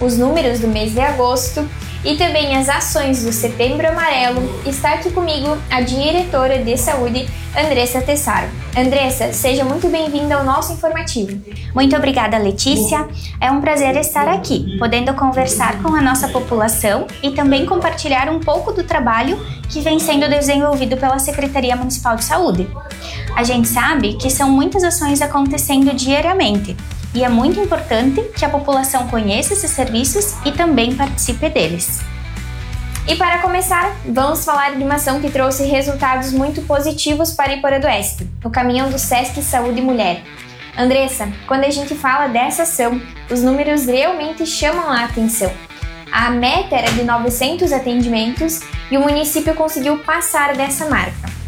os números do mês de agosto e também as ações do Setembro Amarelo, está aqui comigo a diretora de saúde, Andressa Tessaro. Andressa, seja muito bem-vinda ao nosso informativo. Muito obrigada, Letícia. É um prazer estar aqui, podendo conversar com a nossa população e também compartilhar um pouco do trabalho que vem sendo desenvolvido pela Secretaria Municipal de Saúde. A gente sabe que são muitas ações acontecendo diariamente e é muito importante que a população conheça esses serviços e também participe deles. E para começar, vamos falar de uma ação que trouxe resultados muito positivos para Iporã do Oeste, o caminhão do Sesc Saúde Mulher. Andressa, quando a gente fala dessa ação, os números realmente chamam a atenção. A meta era de 900 atendimentos e o município conseguiu passar dessa marca.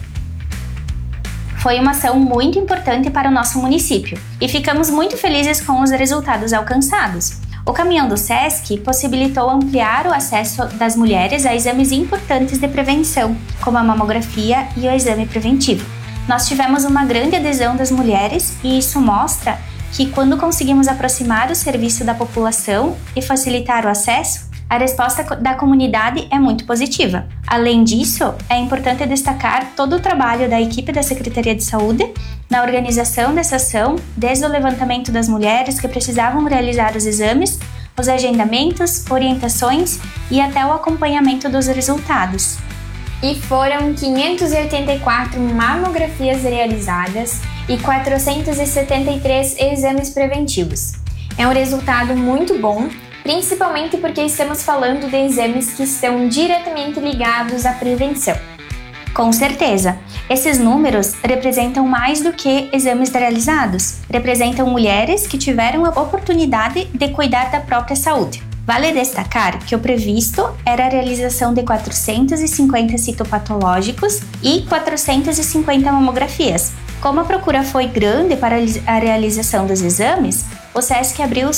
Foi uma ação muito importante para o nosso município e ficamos muito felizes com os resultados alcançados. O caminhão do Sesc possibilitou ampliar o acesso das mulheres a exames importantes de prevenção, como a mamografia e o exame preventivo. Nós tivemos uma grande adesão das mulheres e isso mostra que quando conseguimos aproximar o serviço da população e facilitar o acesso, a resposta da comunidade é muito positiva. Além disso, é importante destacar todo o trabalho da equipe da Secretaria de Saúde na organização dessa ação, desde o levantamento das mulheres que precisavam realizar os exames, os agendamentos, orientações e até o acompanhamento dos resultados. E foram 584 mamografias realizadas e 473 exames preventivos. É um resultado muito bom, principalmente porque estamos falando de exames que estão diretamente ligados à prevenção. Com certeza, esses números representam mais do que exames realizados, representam mulheres que tiveram a oportunidade de cuidar da própria saúde. Vale destacar que o previsto era a realização de 450 citopatológicos e 450 mamografias. Como a procura foi grande para a realização dos exames, o Sesc abriu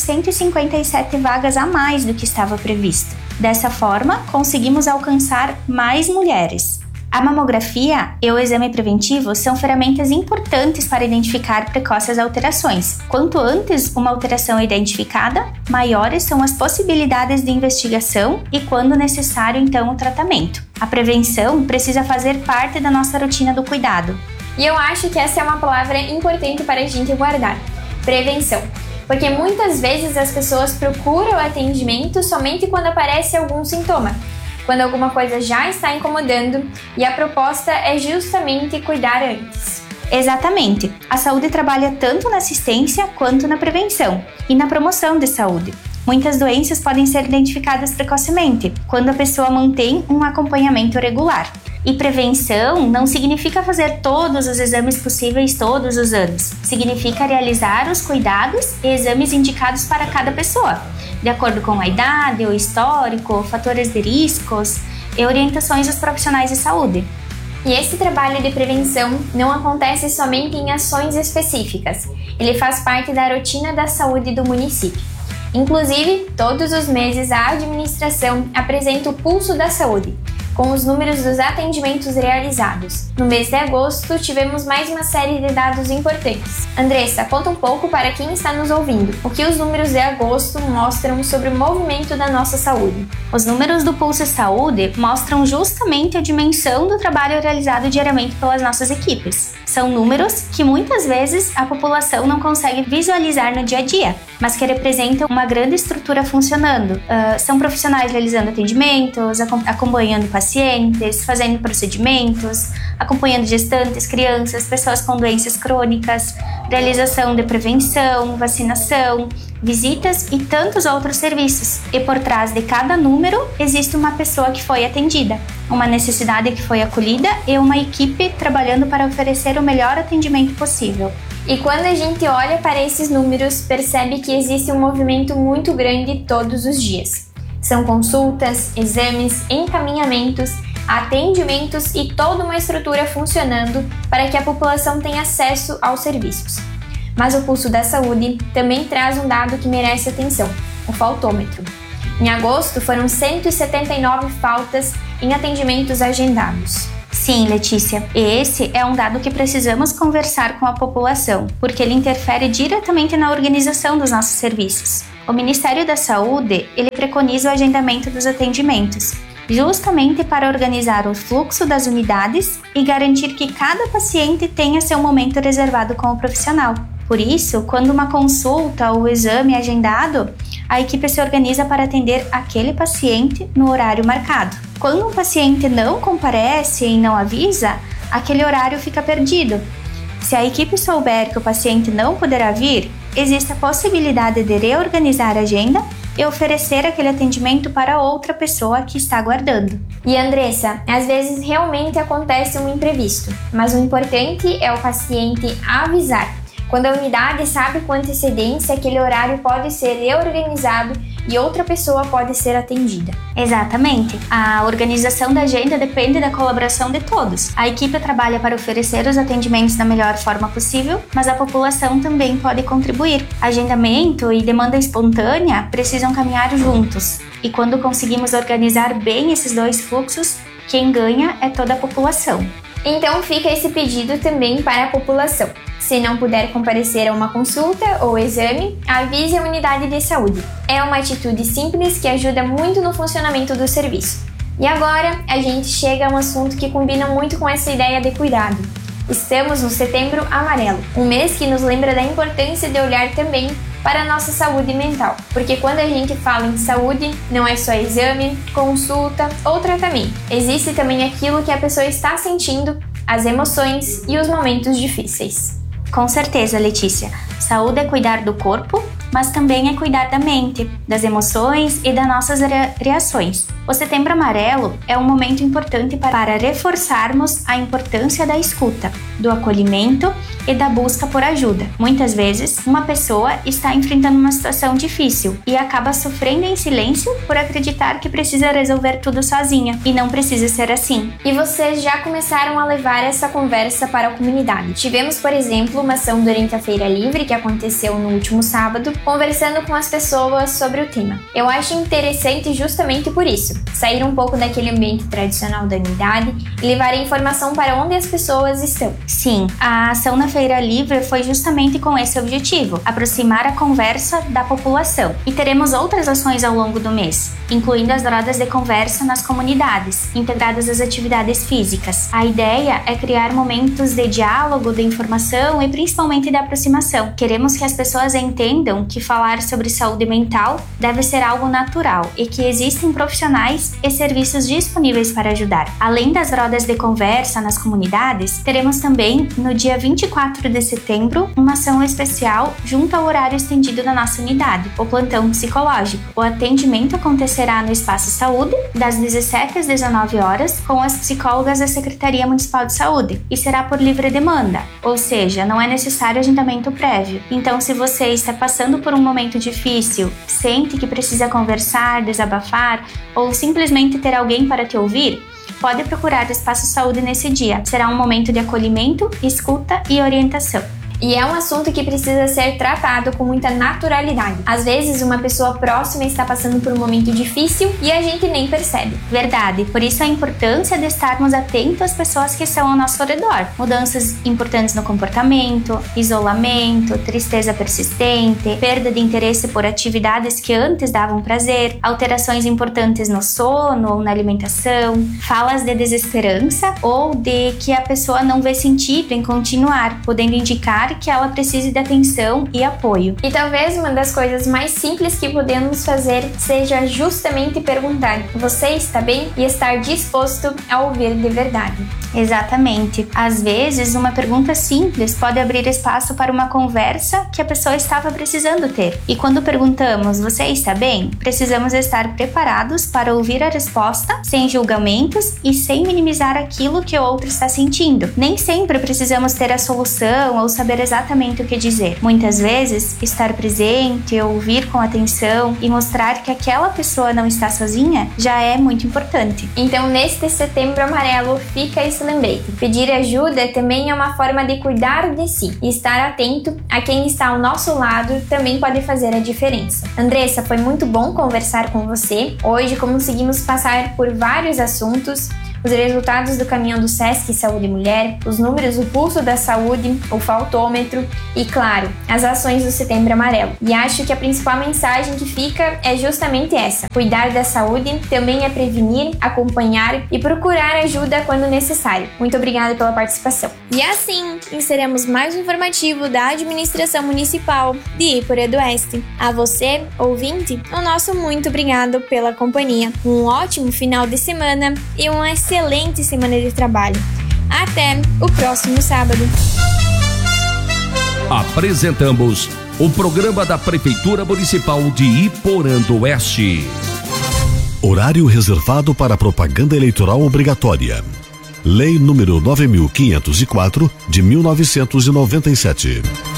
157 vagas a mais do que estava previsto. Dessa forma, conseguimos alcançar mais mulheres. A mamografia e o exame preventivo são ferramentas importantes para identificar precoces alterações. Quanto antes uma alteração é identificada, maiores são as possibilidades de investigação e, quando necessário, então, o tratamento. A prevenção precisa fazer parte da nossa rotina do cuidado. E eu acho que essa é uma palavra importante para a gente guardar: prevenção. Porque muitas vezes as pessoas procuram atendimento somente quando aparece algum sintoma, quando alguma coisa já está incomodando, e a proposta é justamente cuidar antes. Exatamente. A saúde trabalha tanto na assistência quanto na prevenção e na promoção de saúde. Muitas doenças podem ser identificadas precocemente, quando a pessoa mantém um acompanhamento regular. E prevenção não significa fazer todos os exames possíveis todos os anos. Significa realizar os cuidados e exames indicados para cada pessoa, de acordo com a idade, o histórico, fatores de riscos e orientações dos profissionais de saúde. E esse trabalho de prevenção não acontece somente em ações específicas. Ele faz parte da rotina da saúde do município. Inclusive, todos os meses a administração apresenta o Pulso da Saúde, com os números dos atendimentos realizados. No mês de agosto, tivemos mais uma série de dados importantes. Andressa, conta um pouco para quem está nos ouvindo o que os números de agosto mostram sobre o movimento da nossa saúde. Os números do Pulso Saúde mostram justamente a dimensão do trabalho realizado diariamente pelas nossas equipes. São números que muitas vezes a população não consegue visualizar no dia a dia, mas que representam uma grande estrutura funcionando. São profissionais realizando atendimentos, acompanhando pacientes, fazendo procedimentos, acompanhando gestantes, crianças, pessoas com doenças crônicas, realização de prevenção, vacinação, visitas e tantos outros serviços. E por trás de cada número existe uma pessoa que foi atendida, uma necessidade que foi acolhida e uma equipe trabalhando para oferecer o melhor atendimento possível. E quando a gente olha para esses números, percebe que existe um movimento muito grande todos os dias. São consultas, exames, encaminhamentos, atendimentos e toda uma estrutura funcionando para que a população tenha acesso aos serviços. Mas o Pulso da Saúde também traz um dado que merece atenção: o faltômetro. Em agosto, foram 179 faltas em atendimentos agendados. Sim, Letícia, esse é um dado que precisamos conversar com a população, porque ele interfere diretamente na organização dos nossos serviços. O Ministério da Saúde, ele preconiza o agendamento dos atendimentos, justamente para organizar o fluxo das unidades e garantir que cada paciente tenha seu momento reservado com o profissional. Por isso, quando uma consulta ou exame é agendado, a equipe se organiza para atender aquele paciente no horário marcado. Quando um paciente não comparece e não avisa, aquele horário fica perdido. Se a equipe souber que o paciente não poderá vir, existe a possibilidade de reorganizar a agenda e oferecer aquele atendimento para outra pessoa que está aguardando. E Andressa, às vezes realmente acontece um imprevisto, mas o importante é o paciente avisar. Quando a unidade sabe com antecedência, aquele horário pode ser reorganizado e outra pessoa pode ser atendida. Exatamente. A organização da agenda depende da colaboração de todos. A equipe trabalha para oferecer os atendimentos da melhor forma possível, mas a população também pode contribuir. Agendamento e demanda espontânea precisam caminhar juntos. E quando conseguimos organizar bem esses dois fluxos, quem ganha é toda a população. Então fica esse pedido também para a população. Se não puder comparecer a uma consulta ou exame, avise a unidade de saúde. É uma atitude simples que ajuda muito no funcionamento do serviço. E agora a gente chega a um assunto que combina muito com essa ideia de cuidado. Estamos no Setembro Amarelo, um mês que nos lembra da importância de olhar também para a nossa saúde mental. Porque quando a gente fala em saúde, não é só exame, consulta ou tratamento. Existe também aquilo que a pessoa está sentindo, as emoções e os momentos difíceis. Com certeza, Letícia. Saúde é cuidar do corpo, mas também é cuidar da mente, das emoções e das nossas reações. O Setembro Amarelo é um momento importante para reforçarmos a importância da escuta, do acolhimento e da busca por ajuda. Muitas vezes, uma pessoa está enfrentando uma situação difícil e acaba sofrendo em silêncio por acreditar que precisa resolver tudo sozinha, e não precisa ser assim. E vocês já começaram a levar essa conversa para a comunidade. Tivemos, por exemplo, uma ação durante a Feira Livre, que aconteceu no último sábado, conversando com as pessoas sobre o tema. Eu acho interessante justamente por isso, sair um pouco daquele ambiente tradicional da unidade e levar a informação para onde as pessoas estão. Sim, a ação na Feira Livre foi justamente com esse objetivo, aproximar a conversa da população. E teremos outras ações ao longo do mês, incluindo as rodas de conversa nas comunidades, integradas às atividades físicas. A ideia é criar momentos de diálogo, de informação e principalmente de aproximação. Queremos que as pessoas entendam que falar sobre saúde mental deve ser algo natural e que existem profissionais e serviços disponíveis para ajudar. Além das rodas de conversa nas comunidades, teremos também, no dia 24 de setembro, uma ação especial junto ao horário estendido da nossa unidade, o plantão psicológico. O atendimento acontecerá no Espaço Saúde, das 17 às 19 horas, com as psicólogas da Secretaria Municipal de Saúde, e será por livre demanda, ou seja, não é necessário agendamento prévio. Então, se você está passando por um momento difícil, sente que precisa conversar, desabafar ou simplesmente ter alguém para te ouvir, pode procurar o Espaço Saúde nesse dia. Será um momento de acolhimento, escuta e orientação. E é um assunto que precisa ser tratado com muita naturalidade. Às vezes, uma pessoa próxima está passando por um momento difícil e a gente nem percebe. Verdade, por isso a importância de estarmos atentos às pessoas que estão ao nosso redor. Mudanças importantes no comportamento, isolamento, tristeza persistente, perda de interesse por atividades que antes davam prazer, alterações importantes no sono ou na alimentação, falas de desesperança ou de que a pessoa não vê sentido em continuar, podendo indicar que ela precise de atenção e apoio. E talvez uma das coisas mais simples que podemos fazer seja justamente perguntar: você está bem? E estar disposto a ouvir de verdade. Exatamente. Às vezes, uma pergunta simples pode abrir espaço para uma conversa que a pessoa estava precisando ter. E quando perguntamos: você está bem? Precisamos estar preparados para ouvir a resposta sem julgamentos e sem minimizar aquilo que o outro está sentindo. Nem sempre precisamos ter a solução ou saber exatamente o que dizer. Muitas vezes, estar presente, ouvir com atenção e mostrar que aquela pessoa não está sozinha já é muito importante. Então, neste Setembro Amarelo, fica esse lembrete. Pedir ajuda também é uma forma de cuidar de si, e estar atento a quem está ao nosso lado também pode fazer a diferença. Andressa, foi muito bom conversar com você. Hoje conseguimos passar por vários assuntos. os resultados do caminhão do Sesc Saúde Mulher, os números do Pulso da Saúde, o faltômetro e, claro, as ações do Setembro Amarelo. E acho que a principal mensagem que fica é justamente essa: cuidar da saúde também é prevenir, acompanhar e procurar ajuda quando necessário. Muito obrigada pela participação. E assim, encerramos mais um informativo da Administração Municipal de Iporé do Oeste. A você, ouvinte, o nosso muito obrigado pela companhia. Um ótimo final de semana e uma excelente semana de trabalho. Até o próximo sábado. Apresentamos o programa da Prefeitura Municipal de Iporã do Oeste. Horário reservado para propaganda eleitoral obrigatória. Lei número 9.504 de 1997.